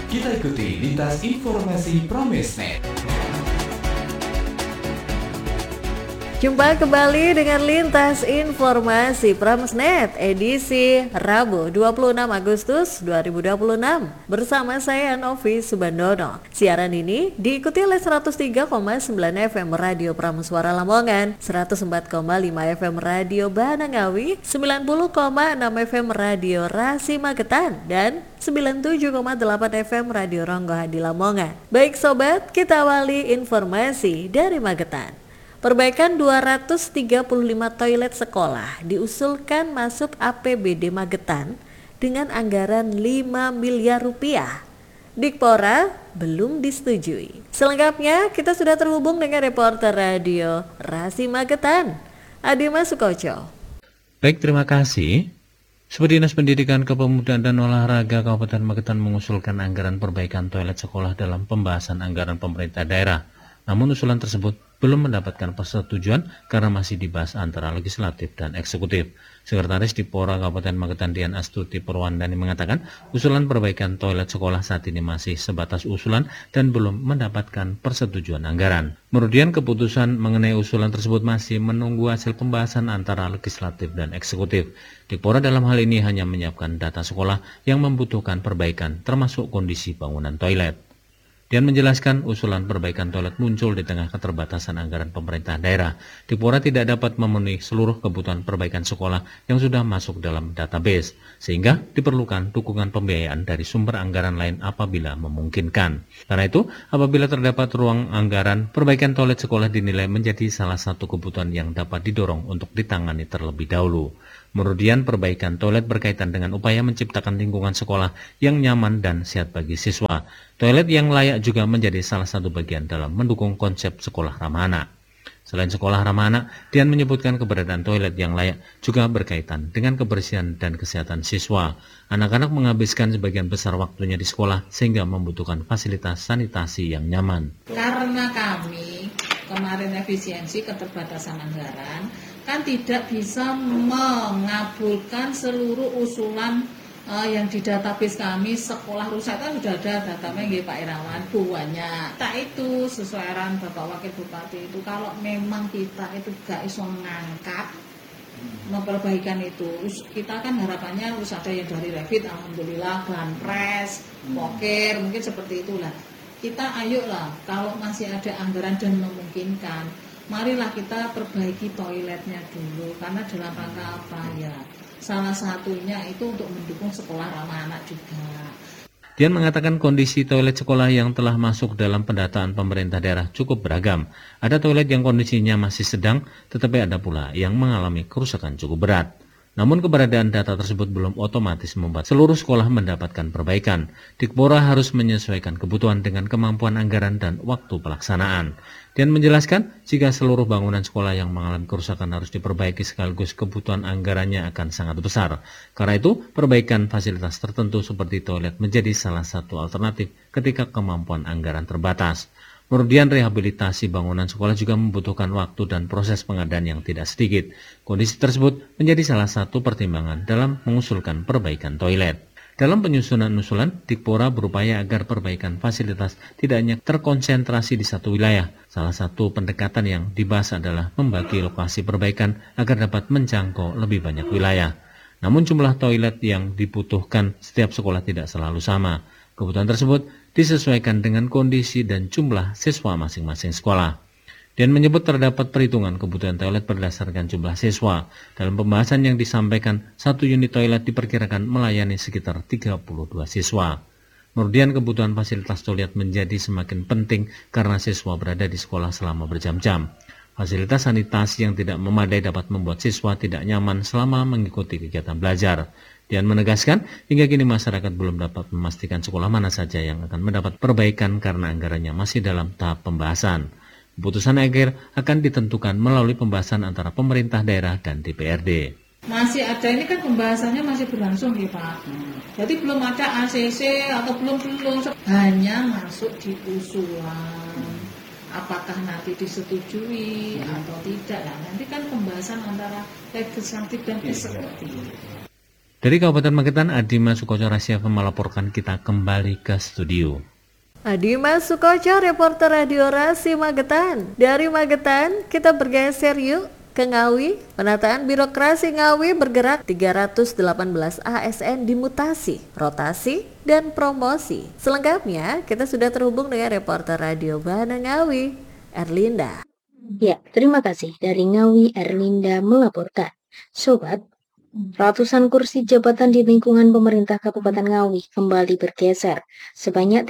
Kita ikuti lintas informasi Pramesnet. Jumpa kembali dengan Lintas Informasi Pramesnet edisi Rabu 26 Agustus 2026 bersama saya Novi Subandono. Siaran ini diikuti oleh 103,9 FM Radio Prameswara Lamongan, 104,5 FM Radio Banangawi, 90,6 FM Radio Rasi Magetan, dan 97,8 FM Radio Ronggo Hadi Lamongan. Baik sobat, kita awali informasi dari Magetan. Perbaikan 235 toilet sekolah diusulkan masuk APBD Magetan dengan anggaran 5 miliar rupiah. Dikpora belum disetujui. Selengkapnya kita sudah terhubung dengan reporter radio Rasi Magetan, Adima Sukoco. Baik, terima kasih. Dinas Pendidikan Kepemudaan dan Olahraga Kabupaten Magetan mengusulkan anggaran perbaikan toilet sekolah dalam pembahasan anggaran pemerintah daerah. Namun usulan tersebut belum mendapatkan persetujuan karena masih dibahas antara legislatif dan eksekutif. Sekretaris Dikpora Kabupaten Magetan Dian Astuti Purwandani mengatakan usulan perbaikan toilet sekolah saat ini masih sebatas usulan dan belum mendapatkan persetujuan anggaran. Menurut Dian, keputusan mengenai usulan tersebut masih menunggu hasil pembahasan antara legislatif dan eksekutif. Dikpora dalam hal ini hanya menyiapkan data sekolah yang membutuhkan perbaikan termasuk kondisi bangunan toilet. Dian menjelaskan usulan perbaikan toilet muncul di tengah keterbatasan anggaran pemerintah daerah. Dikpora tidak dapat memenuhi seluruh kebutuhan perbaikan sekolah yang sudah masuk dalam database, sehingga diperlukan dukungan pembiayaan dari sumber anggaran lain apabila memungkinkan. Karena itu, apabila terdapat ruang anggaran, perbaikan toilet sekolah dinilai menjadi salah satu kebutuhan yang dapat didorong untuk ditangani terlebih dahulu. Menurut Dian, perbaikan toilet berkaitan dengan upaya menciptakan lingkungan sekolah yang nyaman dan sehat bagi siswa. Toilet yang layak juga menjadi salah satu bagian dalam mendukung konsep sekolah ramah anak. Selain sekolah ramah anak, Dian menyebutkan keberadaan toilet yang layak juga berkaitan dengan kebersihan dan kesehatan siswa. Anak-anak menghabiskan sebagian besar waktunya di sekolah sehingga membutuhkan fasilitas sanitasi yang nyaman. Karena kami kemarin efisiensi keterbatasan anggaran, kan tidak bisa mengabulkan seluruh usulan yang di database kami. Sekolah rusak kan sudah ada datanya Pak Irawan, banyak. Tak itu sesuai arahan Bapak Wakil Bupati itu, kalau memang kita itu gak iso ngangkat memperbaikan itu, kita kan harapannya harus ada yang dari Revit, alhamdulillah, Banpres, Poker, mungkin seperti itulah. Kita ayolah, kalau masih ada anggaran dan memungkinkan, marilah kita perbaiki toiletnya dulu. Karena dalam rangka apa ya? Salah satunya itu untuk mendukung sekolah ramah anak juga. Dian mengatakan kondisi toilet sekolah yang telah masuk dalam pendataan pemerintah daerah cukup beragam. Ada toilet yang kondisinya masih sedang, tetapi ada pula yang mengalami kerusakan cukup berat. Namun keberadaan data tersebut belum otomatis membuat seluruh sekolah mendapatkan perbaikan. Dikpora harus menyesuaikan kebutuhan dengan kemampuan anggaran dan waktu pelaksanaan. Dian menjelaskan, jika seluruh bangunan sekolah yang mengalami kerusakan harus diperbaiki sekaligus kebutuhan anggarannya akan sangat besar. Karena itu, perbaikan fasilitas tertentu seperti toilet menjadi salah satu alternatif ketika kemampuan anggaran terbatas. Menurut Dian, rehabilitasi bangunan sekolah juga membutuhkan waktu dan proses pengadaan yang tidak sedikit. Kondisi tersebut menjadi salah satu pertimbangan dalam mengusulkan perbaikan toilet. Dalam penyusunan usulan, Dikpora berupaya agar perbaikan fasilitas tidak hanya terkonsentrasi di satu wilayah. Salah satu pendekatan yang dibahas adalah membagi lokasi perbaikan agar dapat menjangkau lebih banyak wilayah. Namun jumlah toilet yang dibutuhkan setiap sekolah tidak selalu sama. Kebutuhan tersebut disesuaikan dengan kondisi dan jumlah siswa masing-masing sekolah. Dan menyebut terdapat perhitungan kebutuhan toilet berdasarkan jumlah siswa. Dalam pembahasan yang disampaikan, satu unit toilet diperkirakan melayani sekitar 32 siswa. Menurut Dian, kebutuhan fasilitas toilet menjadi semakin penting karena siswa berada di sekolah selama berjam-jam. Fasilitas sanitasi yang tidak memadai dapat membuat siswa tidak nyaman selama mengikuti kegiatan belajar. Dian menegaskan, hingga kini masyarakat belum dapat memastikan sekolah mana saja yang akan mendapat perbaikan karena anggarannya masih dalam tahap pembahasan. Keputusan akhir akan ditentukan melalui pembahasan antara pemerintah daerah dan DPRD. Masih ada, ini kan pembahasannya masih berlangsung ya Pak. Jadi belum ada ACC atau belum, hanya masuk di usulan. Apakah nanti disetujui atau tidak, nah, nanti kan pembahasan antara legislatif dan eksekutif. Dari Kabupaten Magetan, Adima Sukoco Rasyafa melaporkan. Kita kembali ke studio. Adima Sukoco, reporter Radio Rasi Magetan. Dari Magetan, kita bergeser yuk ke Ngawi. Penataan birokrasi Ngawi bergerak 318 ASN dimutasi, rotasi, dan promosi. Selengkapnya, kita sudah terhubung dengan reporter Radio Bahana Ngawi, Erlinda. Ya, terima kasih. Dari Ngawi, Erlinda melaporkan. Sobat, ratusan kursi jabatan di lingkungan pemerintah Kabupaten Ngawi kembali bergeser. Sebanyak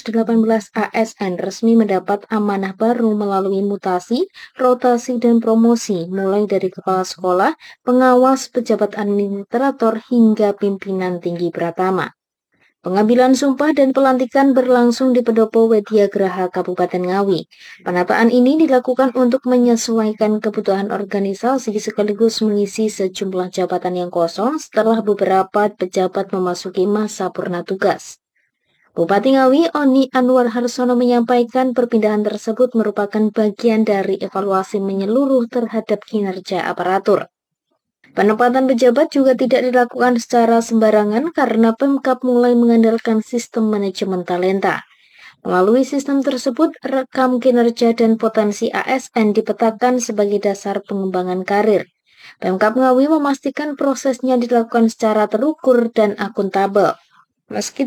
318 ASN resmi mendapat amanah baru melalui mutasi, rotasi, dan promosi, mulai dari kepala sekolah, pengawas, pejabat administrator, hingga pimpinan tinggi pratama. Pengambilan sumpah dan pelantikan berlangsung di Pendopo Wedyagraha Kabupaten Ngawi. Penataan ini dilakukan untuk menyesuaikan kebutuhan organisasi sekaligus mengisi sejumlah jabatan yang kosong setelah beberapa pejabat memasuki masa purna tugas. Bupati Ngawi, Oni Anwar Harsono menyampaikan perpindahan tersebut merupakan bagian dari evaluasi menyeluruh terhadap kinerja aparatur. Penempatan pejabat juga tidak dilakukan secara sembarangan karena Pemkab mulai mengandalkan sistem manajemen talenta. Melalui sistem tersebut, rekam kinerja dan potensi ASN dipetakan sebagai dasar pengembangan karir. Pemkab Ngawi memastikan prosesnya dilakukan secara terukur dan akuntabel. Meski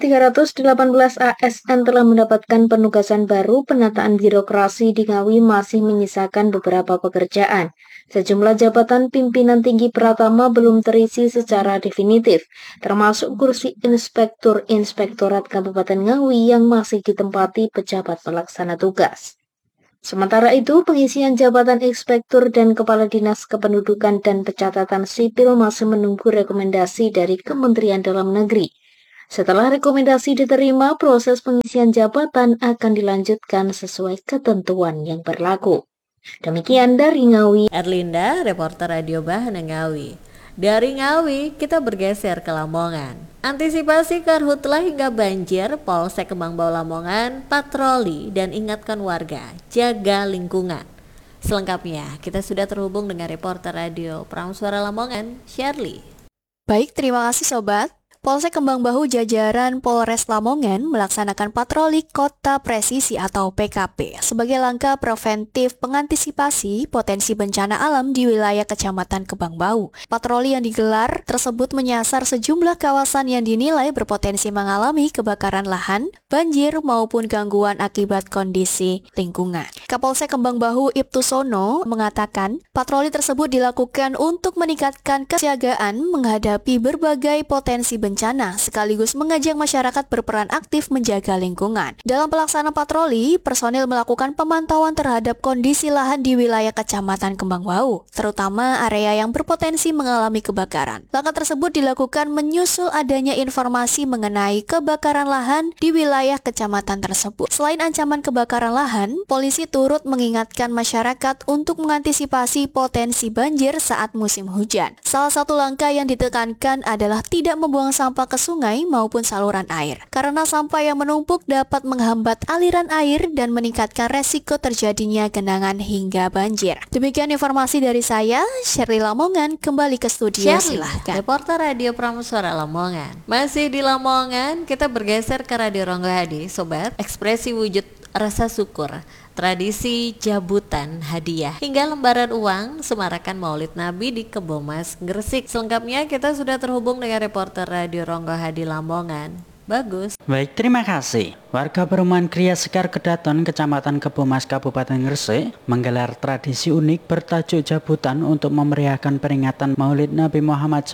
318 ASN telah mendapatkan penugasan baru, penataan birokrasi di Ngawi masih menyisakan beberapa pekerjaan. Sejumlah jabatan pimpinan tinggi pratama belum terisi secara definitif, termasuk kursi Inspektur Inspektorat Kabupaten Ngawi yang masih ditempati pejabat pelaksana tugas. Sementara itu, pengisian jabatan Inspektur dan Kepala Dinas Kependudukan dan Pencatatan Sipil masih menunggu rekomendasi dari Kementerian Dalam Negeri. Setelah rekomendasi diterima, proses pengisian jabatan akan dilanjutkan sesuai ketentuan yang berlaku. Demikian dari Ngawi, Erlinda, reporter Radio Bahana Ngawi. Dari Ngawi, kita bergeser ke Lamongan. Antisipasi karhutlah hingga banjir, Polsek Kembang Bau Lamongan patroli dan ingatkan warga, jaga lingkungan. Selengkapnya, kita sudah terhubung dengan reporter Radio Pramsuara Lamongan, Shirley. Baik, terima kasih Sobat. Polsek Kembang Bahu jajaran Polres Lamongan melaksanakan patroli kota presisi atau PKP sebagai langkah preventif pengantisipasi potensi bencana alam di wilayah Kecamatan Kembang Bahu. Patroli yang digelar tersebut menyasar sejumlah kawasan yang dinilai berpotensi mengalami kebakaran lahan, banjir maupun gangguan akibat kondisi lingkungan. Kapolsek Kembang Bahu Ibtu Sono mengatakan patroli tersebut dilakukan untuk meningkatkan kesiagaan menghadapi berbagai potensi bencana sekaligus mengajak masyarakat berperan aktif menjaga lingkungan. Dalam pelaksanaan patroli, personil melakukan pemantauan terhadap kondisi lahan di wilayah Kecamatan Kembang Bahu, terutama area yang berpotensi mengalami kebakaran. Langkah tersebut dilakukan menyusul adanya informasi mengenai kebakaran lahan di wilayah kecamatan tersebut. Selain ancaman kebakaran lahan, polisi turut mengingatkan masyarakat untuk mengantisipasi potensi banjir saat musim hujan. Salah satu langkah yang ditekankan adalah tidak membuang sampah ke sungai maupun saluran air, karena sampah yang menumpuk dapat menghambat aliran air dan meningkatkan resiko terjadinya genangan hingga banjir. Demikian informasi dari saya, Shirley Lamongan, kembali ke studio. Silahkan. Reporter Radio Pramsuara Lamongan. Masih di Lamongan, kita bergeser ke Radio Ronggo Hadi, Sobat. Ekspresi wujud rasa syukur, tradisi jabutan hadiah hingga lembaran uang semarakan Maulid Nabi di Kebomas, Gresik. Selengkapnya kita sudah terhubung dengan reporter Radio Ronggo Hadi Lamongan, Bagus. Baik, terima kasih. Warga perumahan Kriya Sekar Kedaton, Kecamatan Kebomas, Kabupaten Gresik menggelar tradisi unik bertajuk jabutan untuk memeriahkan peringatan Maulid Nabi Muhammad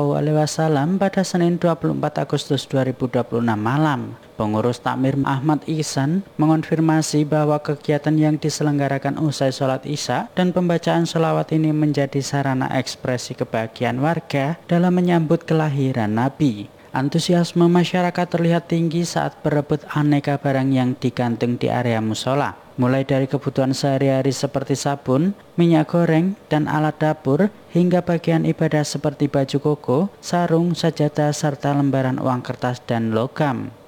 SAW pada Senin 24 Agustus 2026 malam. Pengurus Takmir Ahmad Ihsan mengonfirmasi bahwa kegiatan yang diselenggarakan usai sholat Isya dan pembacaan sholawat ini menjadi sarana ekspresi kebahagiaan warga dalam menyambut kelahiran Nabi. Antusiasme masyarakat terlihat tinggi saat berebut aneka barang yang digantung di area musola, mulai dari kebutuhan sehari-hari seperti sabun, minyak goreng, dan alat dapur, hingga bagian ibadah seperti baju koko, sarung, sajadah, serta lembaran uang kertas dan logam.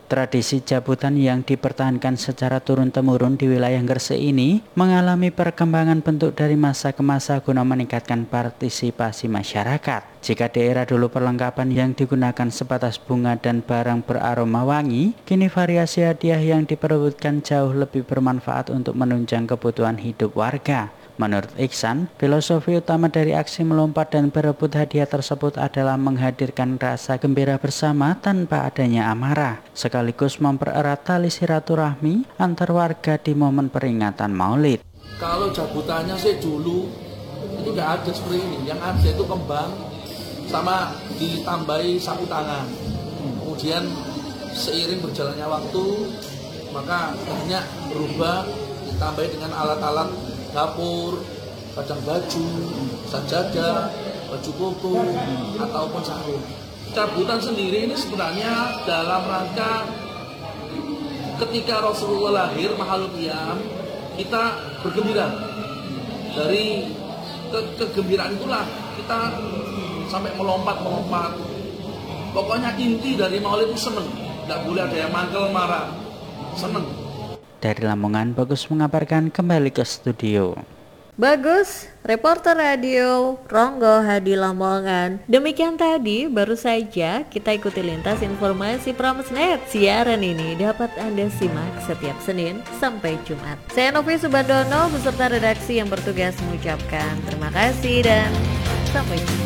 Tradisi jabutan yang dipertahankan secara turun-temurun di wilayah Gresik ini mengalami perkembangan bentuk dari masa ke masa guna meningkatkan partisipasi masyarakat. Jika di era dulu perlengkapan yang digunakan sebatas bunga dan barang beraroma wangi, kini variasi hadiah yang diperebutkan jauh lebih bermanfaat untuk menunjang kebutuhan hidup warga. Menurut Iksan, filosofi utama dari aksi melompat dan berebut hadiah tersebut adalah menghadirkan rasa gembira bersama tanpa adanya amarah, sekaligus mempererat tali silaturahmi antar warga di momen peringatan Maulid. Kalau jabutannya sih dulu itu nggak ada seperti ini, yang ada itu kembang sama ditambahi sapu tangan. Kemudian seiring berjalannya waktu, maka banyak berubah, ditambahi dengan alat-alat dapur, kadang baju, sajadah, baju koko, ataupun sarung. Cabutan sendiri ini sebenarnya dalam rangka ketika Rasulullah lahir mahal qiyam, kita bergembira. Dari kegembiraan itulah kita sampai melompat. Pokoknya inti dari Maulid itu seneng, nggak boleh ada yang mangkel marah, seneng. Dari Lamongan, Bagus mengabarkan, kembali ke studio. Bagus, reporter radio Ronggo Hadi Lamongan. Demikian tadi, baru saja kita ikuti lintas informasi Pramesnet. Siaran ini dapat Anda simak setiap Senin sampai Jumat. Saya Novi Subandono beserta redaksi yang bertugas mengucapkan terima kasih dan sampai jumpa.